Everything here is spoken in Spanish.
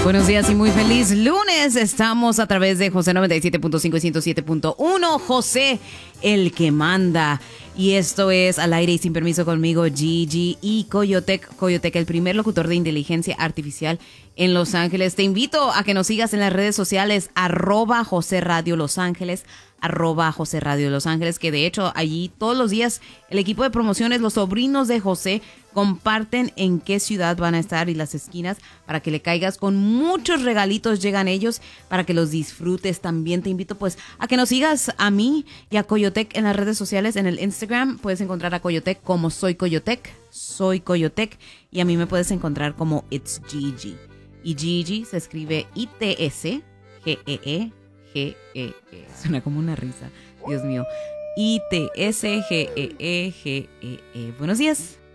Buenos días y muy feliz lunes. Estamos a través de José 97.5 y 107.1. José, el que manda. Y esto es Al Aire y Sin Permiso conmigo, Gigi y Coyotec. Coyotec, el primer locutor de inteligencia artificial en Los Ángeles. Te invito a que nos sigas en las redes sociales, @José Radio Los Ángeles, @José Radio Los Ángeles, que de hecho allí todos los días el equipo de promociones, los sobrinos de José, comparten en qué ciudad van a estar y las esquinas para que le caigas con muchos regalitos. Llegan ellos para que los disfrutes. También te invito pues a que nos sigas a mí y a Coyotec en las redes sociales. En el Instagram puedes encontrar a Coyotec como Soy Coyotec, y a mí me puedes encontrar como It's Gigi. Y Gigi se escribe ITSGEEGEE. Suena como una risa, Dios mío. ITSGEEGEE. Buenos días.